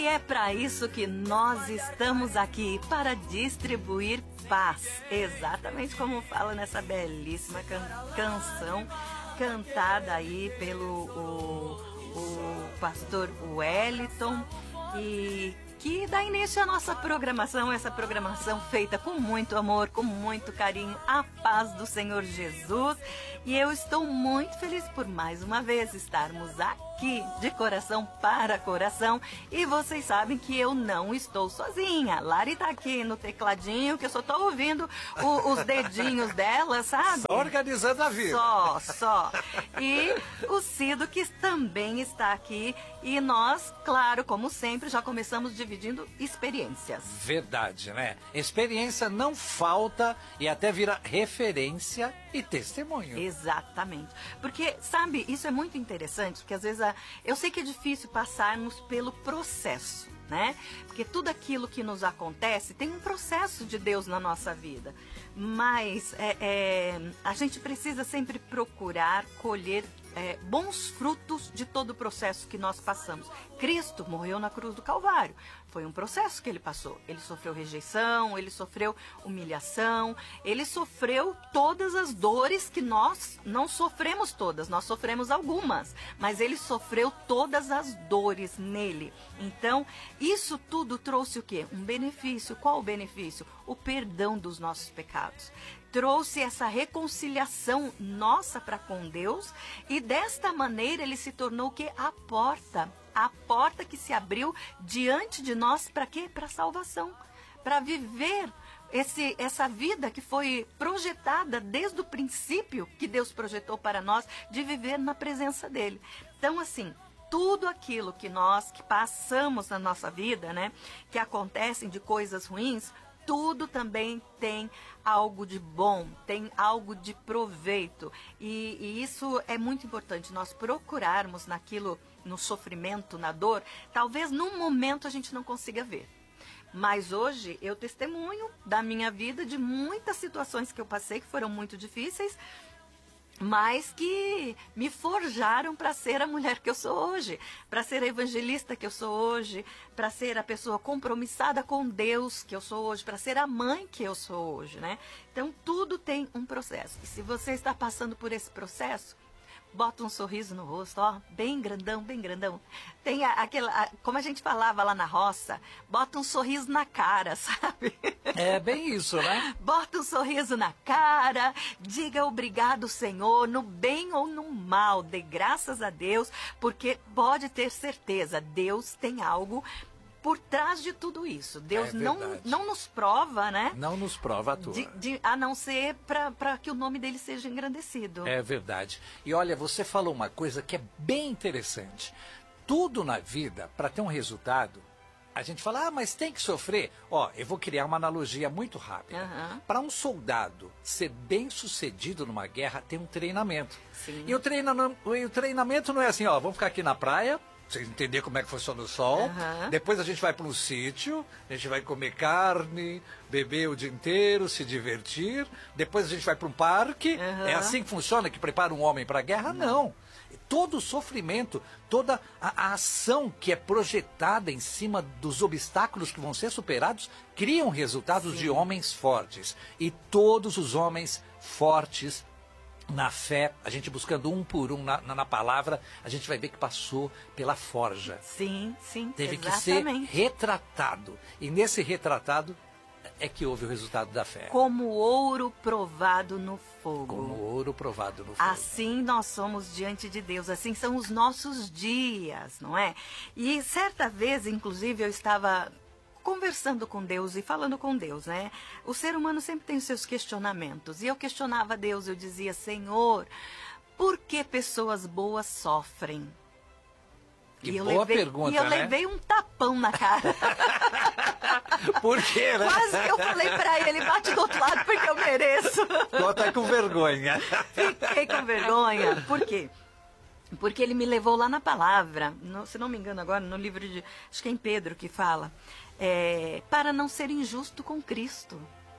E é para isso que nós estamos aqui, para distribuir paz. Exatamente como fala nessa belíssima canção cantada aí pelo o pastor Wellington, e que dá início à nossa programação, essa programação feita com muito amor, com muito carinho, a paz do Senhor Jesus. E eu estou muito feliz por mais uma vez estarmos aqui, de coração para coração. E vocês sabem que eu não estou sozinha. Lari tá aqui no tecladinho, que eu só tô ouvindo os dedinhos dela, sabe? Só organizando a vida. Só. E o Cido, que também está aqui. E nós, claro, como sempre, já começamos dividindo experiências. Verdade, né? Experiência não falta e até vira referência e testemunho. Exatamente. Porque, sabe, isso é muito interessante, porque às vezes eu sei que é difícil passarmos pelo processo, né? Porque tudo aquilo que nos acontece tem um processo de Deus na nossa vida. Mas a gente precisa sempre procurar colher bons frutos de todo o processo que nós passamos. Cristo morreu na cruz do Calvário. Foi um processo que ele passou. Ele sofreu rejeição, ele sofreu humilhação, ele sofreu todas as dores que nós não sofremos todas, nós sofremos algumas, mas ele sofreu todas as dores nele. Então, isso tudo trouxe o quê? Um benefício. Qual o benefício? O perdão dos nossos pecados. Trouxe essa reconciliação nossa para com Deus, e desta maneira ele se tornou o quê? A porta que se abriu diante de nós. Para quê? Para a salvação, para viver essa vida que foi projetada desde o princípio, que Deus projetou para nós, de viver na presença dele. Então, assim, tudo aquilo que passamos na nossa vida, né, que acontecem de coisas ruins, tudo também tem algo de bom, tem algo de proveito. E isso é muito importante, nós procurarmos naquilo, no sofrimento, na dor. Talvez num momento a gente não consiga ver. Mas hoje eu testemunho da minha vida, de muitas situações que eu passei, que foram muito difíceis, mas que me forjaram para ser a mulher que eu sou hoje, para ser a evangelista que eu sou hoje, para ser a pessoa compromissada com Deus que eu sou hoje, para ser a mãe que eu sou hoje, né? Então tudo tem um processo. E se você está passando por esse processo, bota um sorriso no rosto, ó, bem grandão, bem grandão. Tem como a gente falava lá na roça, bota um sorriso na cara, sabe? É bem isso, né? Bota um sorriso na cara, diga obrigado, Senhor, no bem ou no mal, dê graças a Deus, porque pode ter certeza, Deus tem algo por trás de tudo isso. Deus não nos prova, né? Não nos prova à toa. A não ser para que o nome dele seja engrandecido. É verdade. E olha, você falou uma coisa que é bem interessante. Tudo na vida, para ter um resultado, a gente fala, mas tem que sofrer. Ó, eu vou criar uma analogia muito rápida. Para um soldado ser bem sucedido numa guerra, tem um treinamento. Sim. E o treinamento não é assim, ó, vamos ficar aqui na praia, você entender como é que funciona o sol. Depois a gente vai para um sítio, a gente vai comer carne, beber o dia inteiro, se divertir. Depois a gente vai para um parque. É assim que funciona, que prepara um homem para a guerra? Não. Todo o sofrimento, toda a ação que é projetada em cima dos obstáculos que vão ser superados, criam resultados de homens fortes. E todos os homens fortes na fé, a gente buscando um por um na palavra, a gente vai ver que passou pela forja. Sim, Teve exatamente. que ser retratado. E nesse retratado é que houve o resultado da fé. Como ouro provado no fogo. Como ouro provado no fogo. Assim nós somos diante de Deus, assim são os nossos dias, não é? E certa vez, inclusive, eu estava conversando com Deus e falando com Deus, né? O ser humano sempre tem os seus questionamentos. E eu questionava a Deus, eu dizia, Senhor, por que pessoas boas sofrem? Que boa pergunta, né? E eu levei um tapão na cara. Por quê, né? Quase que eu falei pra ele, bate do outro lado porque eu mereço. Bota com vergonha. Fiquei com vergonha. Por quê? Porque ele me levou lá na palavra, se não me engano agora, no livro de, acho que é em Pedro que fala, para não ser injusto com Cristo.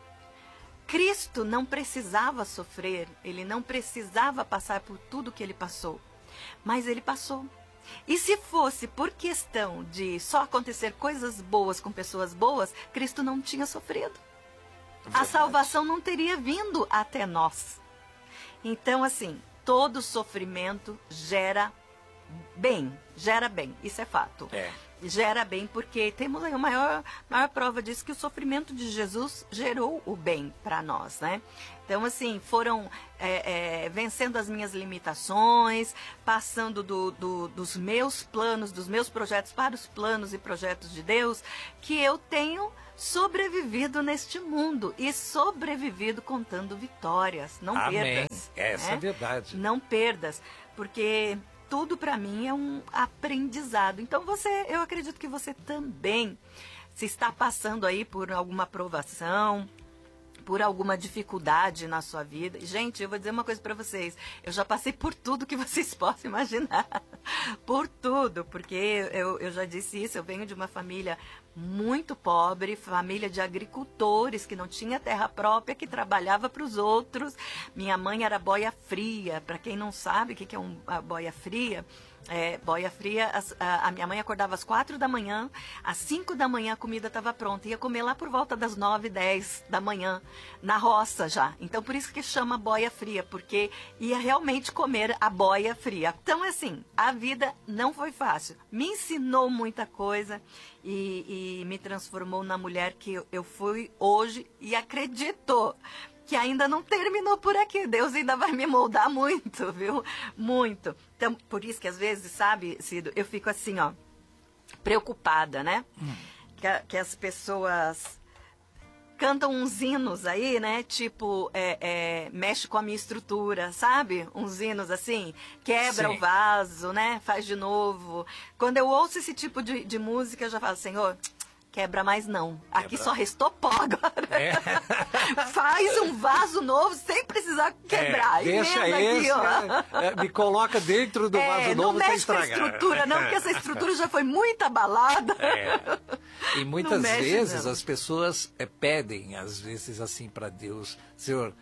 Cristo não precisava sofrer, ele não precisava passar por tudo que ele passou, mas ele passou. E se fosse por questão de só acontecer coisas boas com pessoas boas, Cristo não tinha sofrido. Verdade. A salvação não teria vindo até nós. Então, assim, todo sofrimento gera bem, isso é fato. Gera bem, porque temos aí a maior prova disso, que o sofrimento de Jesus gerou o bem para nós, né? Então, assim, foram vencendo as minhas limitações, passando dos meus planos, dos meus projetos para os planos e projetos de Deus, que eu tenho sobrevivido neste mundo e sobrevivido contando vitórias, não Amém. perdas. Essa é a verdade. Não perdas, porque tudo para mim é um aprendizado. Então eu acredito que você também, se está passando aí por alguma provação, por alguma dificuldade na sua vida. Gente, eu vou dizer uma coisa para vocês. Eu já passei por tudo que vocês possam imaginar. Por tudo, porque eu já disse isso, eu venho de uma família muito pobre, família de agricultores, que não tinha terra própria, que trabalhava para os outros. Minha mãe era boia fria. Para quem não sabe o que é a boia fria, a minha mãe acordava às 4 da manhã, às 5 da manhã a comida estava pronta, ia comer lá por volta das 9, 10 da manhã, na roça já. Então por isso que chama boia fria, porque ia realmente comer a boia fria. Então assim, a vida não foi fácil, me ensinou muita coisa e me transformou na mulher que eu fui hoje, e acredito que ainda não terminou por aqui. Deus ainda vai me moldar muito, viu? Muito. Então, por isso que às vezes, sabe, Cido, eu fico assim, ó, preocupada, né? Que as pessoas cantam uns hinos aí, né? Tipo, mexe com a minha estrutura, sabe? Uns hinos assim, quebra Sim. o vaso, né? Faz de novo. Quando eu ouço esse tipo de música, eu já falo, Senhor, quebra mais não. Aqui só restou pó agora. Faz um vaso novo sem precisar quebrar. Deixa esse, aqui, me coloca dentro do vaso novo sem estragar. Não mexe com a estrutura, não, porque essa estrutura já foi muito abalada. E muitas mexe, vezes não. as pessoas pedem, às vezes assim, para Deus, Senhor,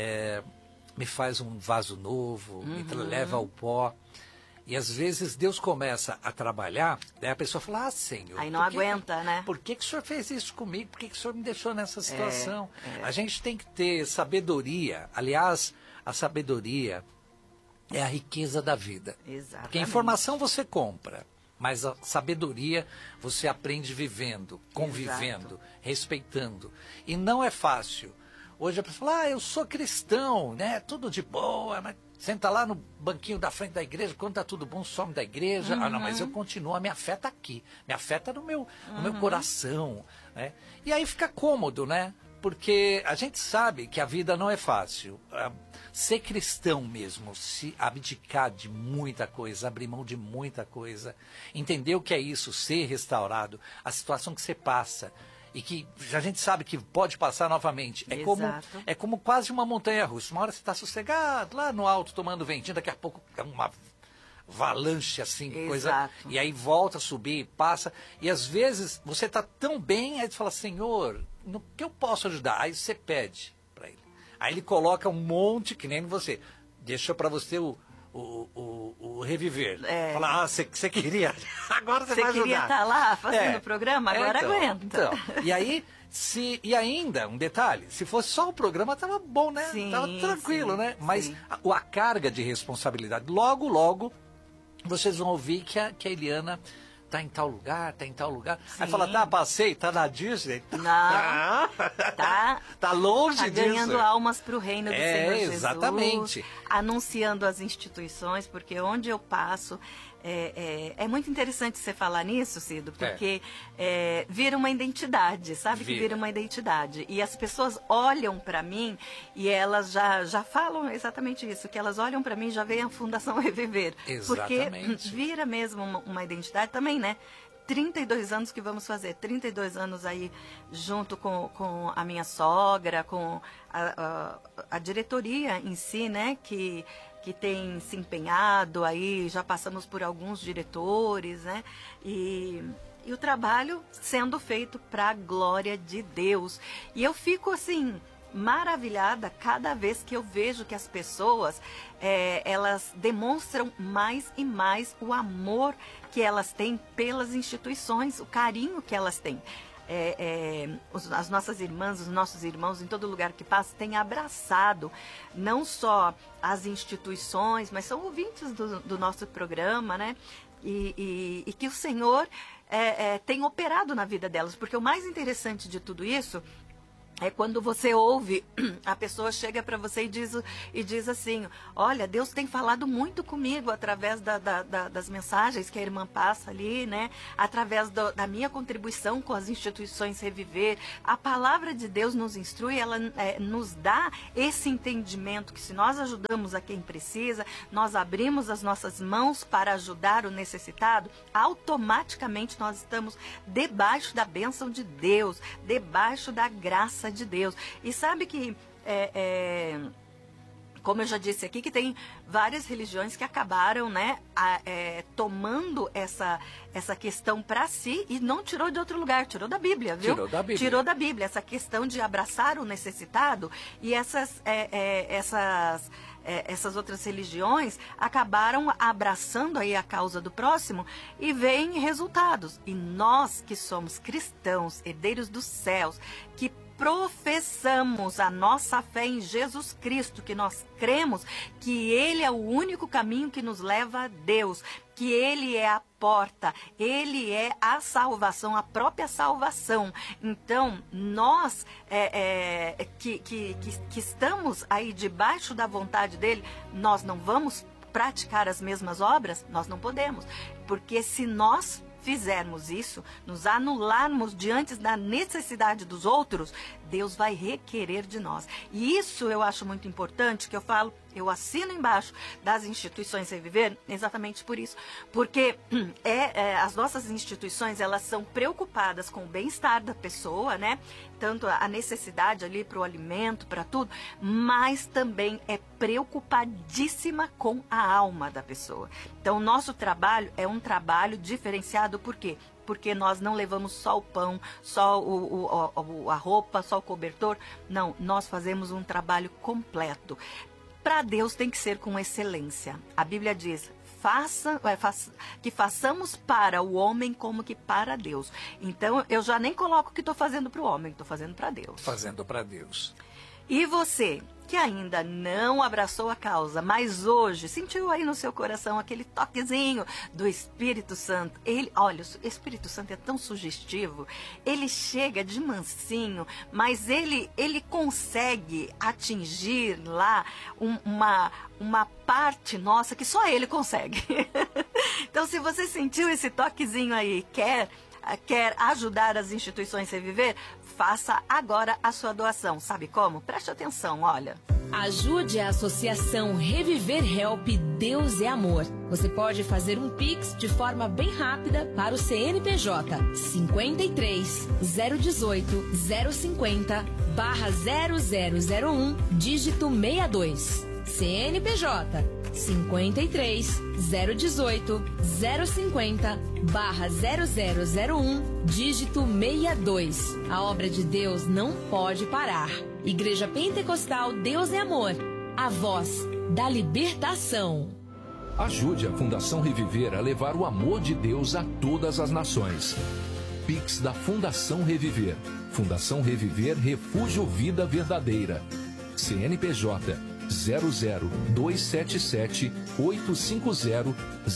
me faz um vaso novo, me leva ao pó. E às vezes Deus começa a trabalhar, daí a pessoa fala, Senhor... Aí não aguenta, né? Por que o Senhor fez isso comigo? Por que o Senhor me deixou nessa situação? A gente tem que ter sabedoria. Aliás, a sabedoria é a riqueza da vida. Exatamente. Porque a informação você compra, mas a sabedoria você aprende vivendo, convivendo, respeitando. E não é fácil. Hoje a pessoa fala, eu sou cristão, né? Tudo de boa, mas... Senta lá no banquinho da frente da igreja, quando está tudo bom, some da igreja. Ah, não, mas eu continuo, a minha fé está aqui. Minha fé está no meu coração. Né? E aí fica cômodo, né? Porque a gente sabe que a vida não é fácil. Ser cristão mesmo, se abdicar de muita coisa, abrir mão de muita coisa, entender o que é isso, ser restaurado, a situação que você passa... E que a gente sabe que pode passar novamente. É como quase uma montanha-russa. Uma hora você está sossegado, lá no alto, tomando ventinho, daqui a pouco é uma avalanche, assim, coisa. E aí volta a subir, passa. E às vezes você está tão bem, aí você fala, Senhor, no que eu posso ajudar? Aí você pede para ele. Aí ele coloca um monte, que nem você. Deixa para você o reviver. Fala, você queria, agora você vai ajudar. Você queria estar lá fazendo o programa, agora aguenta. Então, e aí, e ainda, um detalhe, se fosse só o programa, estava bom, né? Estava tranquilo, né? Mas a carga de responsabilidade, logo, logo, vocês vão ouvir que a Eliana... Tá em tal lugar, tá em tal lugar. Aí fala, passei, tá na Disney. Não, tá longe disso. Tá ganhando almas para o reino do Senhor Jesus. Exatamente. Anunciando as instituições, porque onde eu passo... É muito interessante você falar nisso, Cido, porque vira uma identidade, sabe? Que vira uma identidade. E as pessoas olham para mim e elas já falam exatamente isso, que elas olham para mim e já veem a Fundação Reviver. Exatamente. Porque vira mesmo uma identidade também, né? 32 anos que vamos fazer, 32 anos aí junto com a minha sogra, com a diretoria em si, né? Que tem se empenhado aí, já passamos por alguns diretores, né? E o trabalho sendo feito para a glória de Deus. E eu fico assim, maravilhada cada vez que eu vejo que as pessoas, elas demonstram mais e mais o amor que elas têm pelas instituições, o carinho que elas têm. As nossas irmãs, os nossos irmãos, em todo lugar que passam, têm abraçado não só as instituições, mas são ouvintes do nosso programa, né? E que o Senhor tem operado na vida delas, porque o mais interessante de tudo isso é quando você ouve, a pessoa chega para você e diz assim, olha, Deus tem falado muito comigo através das mensagens que a irmã passa ali, né? Através da minha contribuição com as instituições Reviver. A palavra de Deus nos instrui, ela nos dá esse entendimento que se nós ajudamos a quem precisa, nós abrimos as nossas mãos para ajudar o necessitado, automaticamente nós estamos debaixo da bênção de Deus, debaixo da graça de Deus. E sabe que, como eu já disse aqui, que tem várias religiões que acabaram, né, tomando essa questão para si e não tirou de outro lugar, tirou da Bíblia, viu? Tirou da Bíblia, essa questão de abraçar o necessitado, e essas outras religiões acabaram abraçando aí a causa do próximo e veem resultados. E nós que somos cristãos, herdeiros dos céus, que professamos a nossa fé em Jesus Cristo, que nós cremos que Ele é o único caminho que nos leva a Deus, que Ele é a porta, Ele é a salvação, a própria salvação. Então, nós que estamos aí debaixo da vontade dEle, nós não vamos praticar as mesmas obras? Nós não podemos, porque se nós fizermos isso, nos anularmos diante da necessidade dos outros, Deus vai requerer de nós. E isso eu acho muito importante, que eu falo, eu assino embaixo das instituições Reviver, exatamente por isso. Porque as nossas instituições, elas são preocupadas com o bem-estar da pessoa, né? Tanto a necessidade ali para o alimento, para tudo, mas também é preocupadíssima com a alma da pessoa. Então, o nosso trabalho é um trabalho diferenciado, por quê? Porque nós não levamos só o pão, só a roupa, só o cobertor. Não, nós fazemos um trabalho completo. Para Deus tem que ser com excelência. A Bíblia diz, que façamos para o homem como que para Deus. Então, eu já nem coloco que estou fazendo para o homem, estou fazendo para Deus. Fazendo para Deus. E você, que ainda não abraçou a causa, mas hoje sentiu aí no seu coração aquele toquezinho do Espírito Santo. Olha, o Espírito Santo é tão sugestivo, ele chega de mansinho, mas ele consegue atingir lá uma parte nossa que só ele consegue. Então, se você sentiu esse toquezinho aí, quer ajudar as instituições a Reviver, faça agora a sua doação. Sabe como? Preste atenção, olha. Ajude a Associação Reviver Help Deus é Amor. Você pode fazer um Pix de forma bem rápida para o CNPJ 53 018 050 /0001 dígito 62. CNPJ 53 018 050 /0001 dígito 62. A obra de Deus não pode parar. Igreja Pentecostal Deus é Amor, a voz da libertação. Ajude a Fundação Reviver a levar o amor de Deus a todas as nações. Pix da Fundação Reviver. Fundação Reviver Refúgio Vida Verdadeira. CNPJ 00277 850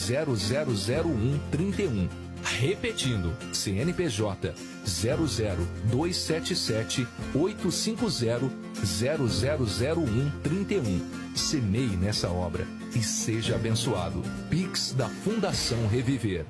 000131. Repetindo, CNPJ 00277 850 000131. Semeie nessa obra e seja abençoado. Pix da Fundação Reviver.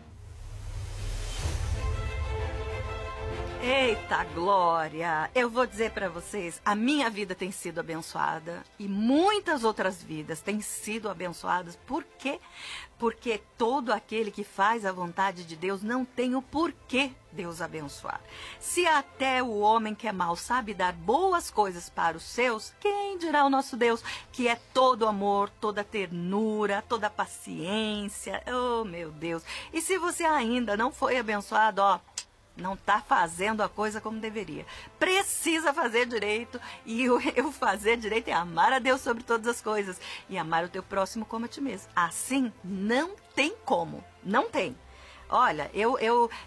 Eita glória! Eu vou dizer para vocês, a minha vida tem sido abençoada e muitas outras vidas têm sido abençoadas. Por quê? Porque todo aquele que faz a vontade de Deus não tem o porquê Deus abençoar. Se até o homem que é mau sabe dar boas coisas para os seus, quem dirá o nosso Deus, que é todo amor, toda ternura, toda paciência? Oh, meu Deus! E se você ainda não foi abençoado, ó, não está fazendo a coisa como deveria. Precisa fazer direito, e o fazer direito é amar a Deus sobre todas as coisas e amar o teu próximo como a ti mesmo. Assim, não tem como, não tem. Olha, eu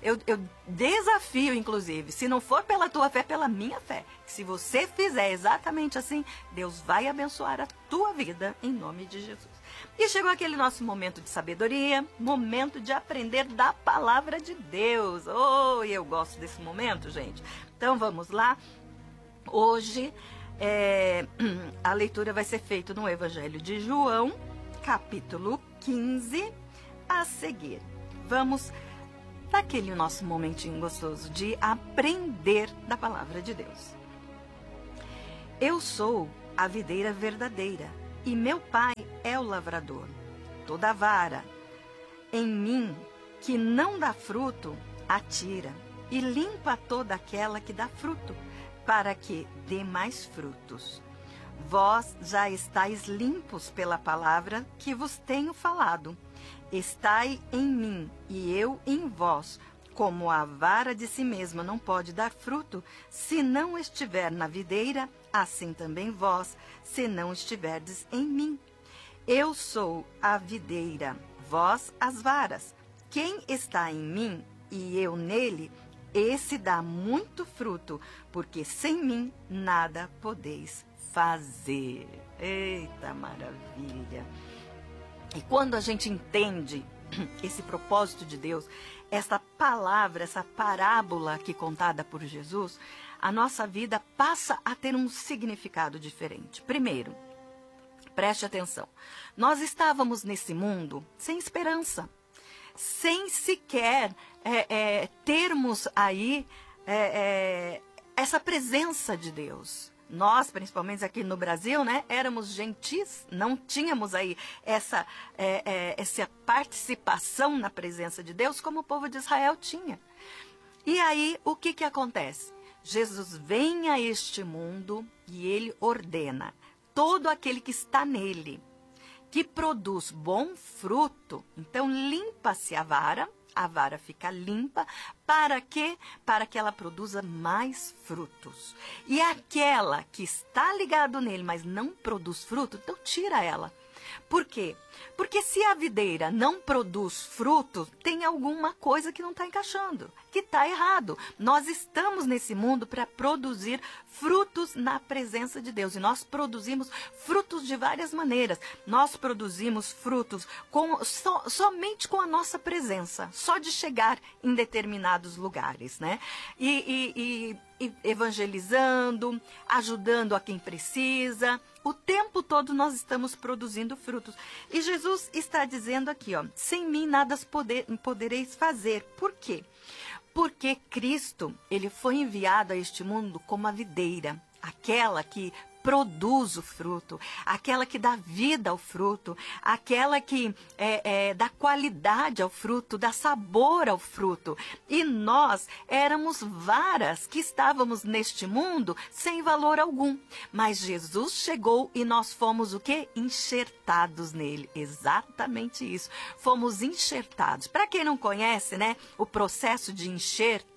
desafio, inclusive, se não for pela tua fé, pela minha fé. Se você fizer exatamente assim, Deus vai abençoar a tua vida, em nome de Jesus. E chegou aquele nosso momento de sabedoria, momento de aprender da palavra de Deus. Oh, eu gosto desse momento, gente. Então, vamos lá. Hoje, a leitura vai ser feita no Evangelho de João, capítulo 15, a seguir. Vamos naquele nosso momentinho gostoso de aprender da palavra de Deus. Eu sou a videira verdadeira e meu pai é o lavrador. Toda vara em mim que não dá fruto, atira e limpa toda aquela que dá fruto, para que dê mais frutos. Vós já estáis limpos pela palavra que vos tenho falado. Estai em mim e eu em vós, como a vara de si mesma não pode dar fruto, se não estiver na videira, assim também vós, se não estiverdes em mim. Eu sou a videira, vós as varas. Quem está em mim e eu nele, esse dá muito fruto, porque sem mim nada podeis fazer. Eita maravilha! E quando a gente entende esse propósito de Deus, essa palavra, essa parábola aqui contada por Jesus, a nossa vida passa a ter um significado diferente. Primeiro, preste atenção, nós estávamos nesse mundo sem esperança, sem sequer termos aí essa presença de Deus. Nós, principalmente aqui no Brasil, né, éramos gentis, não tínhamos aí essa participação na presença de Deus como o povo de Israel tinha. E aí, o que acontece? Jesus vem a este mundo e ele ordena todo aquele que está nele, que produz bom fruto, então limpa-se a vara fica limpa, para quê? Para que ela produza mais frutos. E aquela que está ligado nele, mas não produz fruto, então tira ela. Por quê? Porque se a videira não produz fruto, tem alguma coisa que não está encaixando, que está errado. Nós estamos nesse mundo para produzir frutos na presença de Deus. E nós produzimos frutos de várias maneiras. Nós produzimos frutos somente com a nossa presença, só de chegar em determinados lugares, né? E evangelizando, ajudando a quem precisa. O tempo todo nós estamos produzindo frutos. E Jesus está dizendo aqui, ó, sem mim nada podereis fazer. Por quê? Porque Cristo, ele foi enviado a este mundo como a videira, aquela que produz o fruto, aquela que dá vida ao fruto, aquela que dá qualidade ao fruto, dá sabor ao fruto. E nós éramos varas que estávamos neste mundo sem valor algum. Mas Jesus chegou e nós fomos o quê? Enxertados nele. Exatamente isso. Fomos enxertados. Para quem não conhece, né, o processo de enxerto,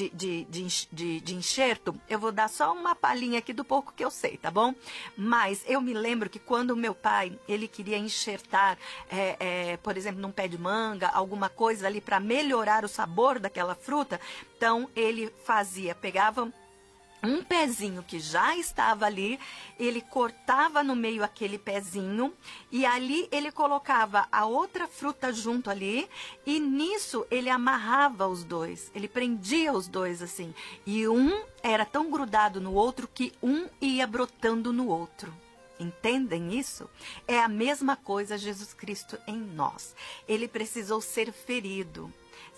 de enxerto, eu vou dar só uma palhinha aqui do pouco que eu sei, tá bom? Mas eu me lembro que quando o meu pai, ele queria enxertar, por exemplo, num pé de manga, alguma coisa ali para melhorar o sabor daquela fruta, então ele pegava um pezinho que já estava ali, ele cortava no meio aquele pezinho e ali ele colocava a outra fruta junto ali e nisso ele amarrava os dois, ele prendia os dois assim e um era tão grudado no outro que um ia brotando no outro. Entendem isso? É a mesma coisa Jesus Cristo em nós. Ele precisou ser ferido.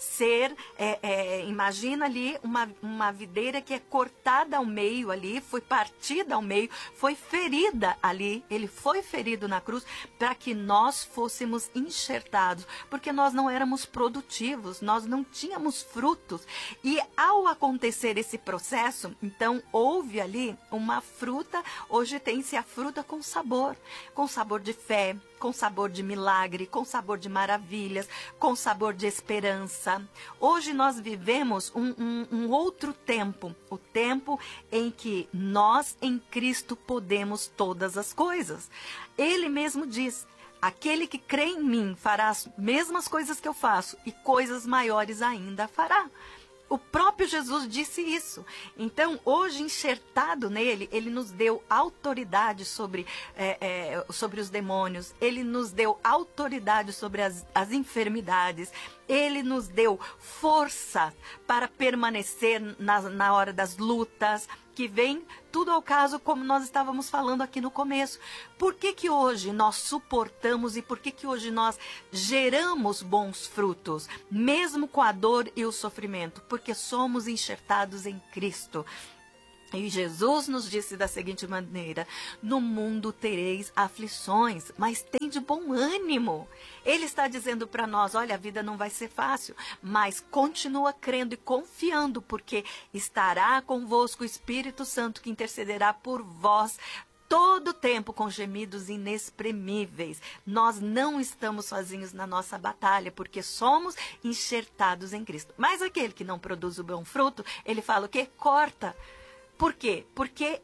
Imagina ali uma videira que é cortada ao meio ali, foi partida ao meio, foi ferida ali, ele foi ferido na cruz para que nós fôssemos enxertados, porque nós não éramos produtivos, nós não tínhamos frutos. E ao acontecer esse processo, então houve ali uma fruta, hoje tem-se a fruta com sabor de fé, com sabor de milagre, com sabor de maravilhas, com sabor de esperança. Hoje nós vivemos um outro tempo, o tempo em que nós em Cristo podemos todas as coisas. Ele mesmo diz: aquele que crê em mim fará as mesmas coisas que eu faço e coisas maiores ainda fará. O próprio Jesus disse isso. Então, hoje, enxertado nele, ele nos deu autoridade sobre os demônios, ele nos deu autoridade sobre as enfermidades, ele nos deu força para permanecer na hora das lutas, que vem tudo ao caso, como nós estávamos falando aqui no começo. Por que hoje nós suportamos e por que hoje nós geramos bons frutos, mesmo com a dor e o sofrimento? Porque somos enxertados em Cristo. E Jesus nos disse da seguinte maneira: no mundo tereis aflições, mas tende bom ânimo. Ele está dizendo para nós: olha, a vida não vai ser fácil, mas continua crendo e confiando, porque estará convosco o Espírito Santo que intercederá por vós todo o tempo com gemidos inexprimíveis. Nós não estamos sozinhos na nossa batalha, porque somos enxertados em Cristo. Mas aquele que não produz o bom fruto, ele fala o quê? Corta. Por quê? Porque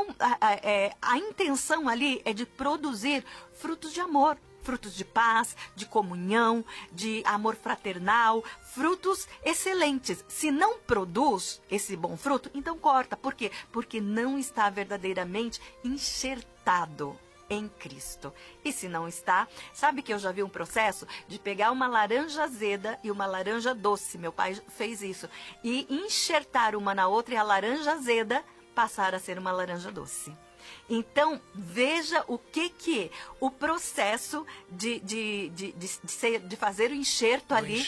a intenção ali é de produzir frutos de amor, frutos de paz, de comunhão, de amor fraternal, frutos excelentes. Se não produz esse bom fruto, então corta. Por quê? Porque não está verdadeiramente enxertado em Cristo. E se não está, sabe que eu já vi um processo de pegar uma laranja azeda e uma laranja doce, meu pai fez isso, e enxertar uma na outra e a laranja azeda passar a ser uma laranja doce. Então, veja o que o processo de fazer o enxerto ali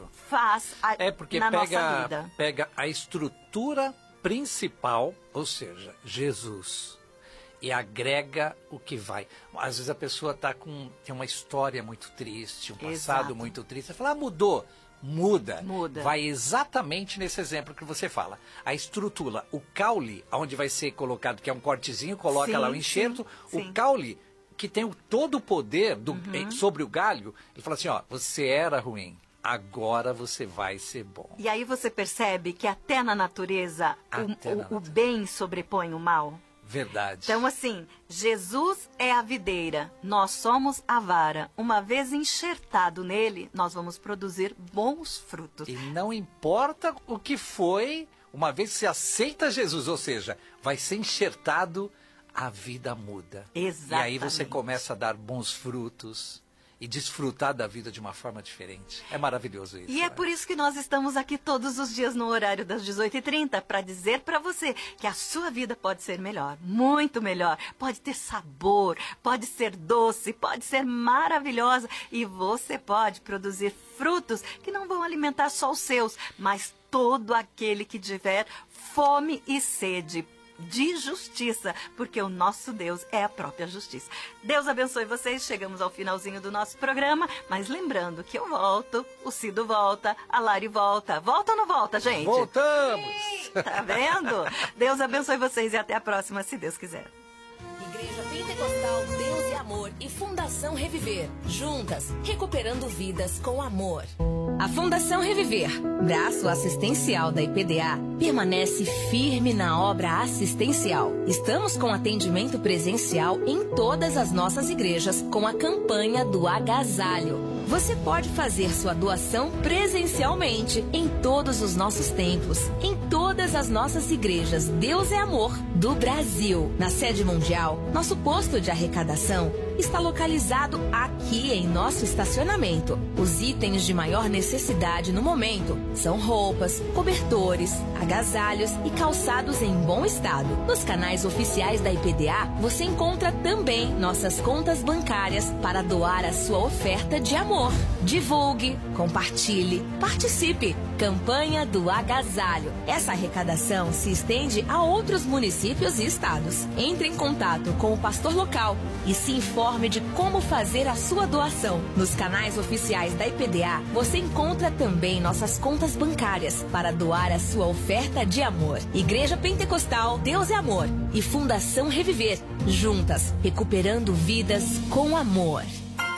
faz na nossa vida. Pega a estrutura principal, ou seja, Jesus, e agrega o que vai. Às vezes a pessoa tem uma história muito triste, um passado muito triste. Você fala, mudou. Muda. Vai exatamente nesse exemplo que você fala. A estrutura, o caule, onde vai ser colocado, que é um cortezinho, coloca lá o enxerto. Sim. O caule, que tem todo o poder sobre o galho, ele fala assim, ó, você era ruim. Agora você vai ser bom. E aí você percebe que até na natureza, o bem sobrepõe o mal. Verdade. Então, assim, Jesus é a videira, nós somos a vara. Uma vez enxertado nele, nós vamos produzir bons frutos. E não importa o que foi, uma vez que você aceita Jesus, ou seja, vai ser enxertado, a vida muda. Exatamente. E aí você começa a dar bons frutos e desfrutar da vida de uma forma diferente. É maravilhoso isso. E é por isso que nós estamos aqui todos os dias no horário das 18h30, para dizer para você que a sua vida pode ser melhor, muito melhor. Pode ter sabor, pode ser doce, pode ser maravilhosa. E você pode produzir frutos que não vão alimentar só os seus, mas todo aquele que tiver fome e sede de justiça, porque o nosso Deus é a própria justiça. Deus abençoe vocês. Chegamos ao finalzinho do nosso programa, mas lembrando que eu volto, o Cido volta, a Lari volta. Volta ou não volta, gente? Voltamos! Tá vendo? Deus abençoe vocês e até a próxima, se Deus quiser. Igreja Pentecostal Deus e Amor e Fundação Reviver, juntas, recuperando vidas com amor. A Fundação Reviver, braço assistencial da IPDA, permanece firme na obra assistencial. Estamos com atendimento presencial em todas as nossas igrejas com a campanha do agasalho. Você pode fazer sua doação presencialmente em todos os nossos templos, em todas as nossas igrejas Deus é Amor do Brasil. Na sede mundial, nosso posto de arrecadação está localizado aqui em nosso estacionamento. Os itens de maior necessidade no momento são roupas, cobertores, agasalhos e calçados em bom estado. Nos canais oficiais da IPDA, você encontra também nossas contas bancárias para doar a sua oferta de amor. Divulgue, compartilhe, participe. Campanha do Agasalho. Essa arrecadação se estende a outros municípios e estados. Entre em contato com o pastor local e se informe de como fazer a sua doação. Nos canais oficiais da IPDA, você encontra também nossas contas bancárias para doar a sua oferta de amor. Igreja Pentecostal Deus é Amor e Fundação Reviver, juntas, recuperando vidas com amor.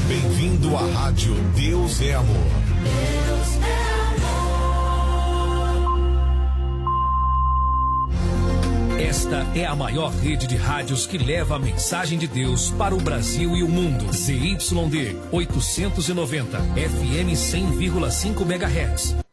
Bem-vindo à Rádio Deus é Amor. Deus é amor. Esta é a maior rede de rádios que leva a mensagem de Deus para o Brasil e o mundo. ZYD 890, FM 100,5 MHz.